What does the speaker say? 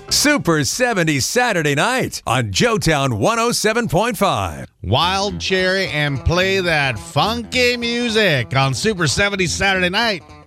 Super 70 Saturday night on Joetown 107.5. Wild Cherry and play that funky music on Super 70 Saturday night.